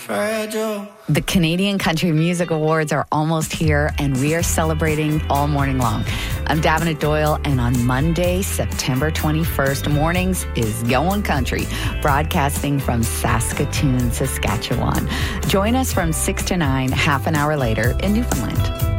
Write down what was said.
fragile. The Canadian Country Music Awards are almost here, and we are celebrating all morning long. I'm Davenant Doyle, and on Monday, September 21st, mornings is Going Country, broadcasting from Saskatoon, Saskatchewan. Join us from 6 to 9, half an hour later in Newfoundland.